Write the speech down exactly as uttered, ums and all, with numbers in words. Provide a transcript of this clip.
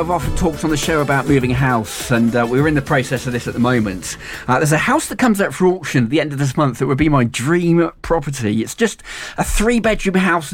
I've often talked on the show about moving house, and uh, we're in the process of this at the moment. Uh, there's a house that comes out for auction at the end of this month that would be my dream property. It's just a three-bedroom house